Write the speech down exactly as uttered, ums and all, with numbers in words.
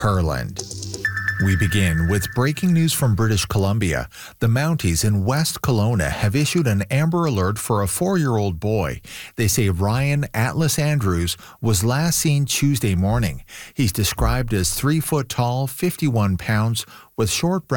Herland. We begin with breaking news from British Columbia. The Mounties in West Kelowna have issued an Amber Alert for a four-year-old boy. They say Ryan Atlas Andrews was last seen Tuesday morning. He's described as three foot tall, fifty-one pounds, with short brown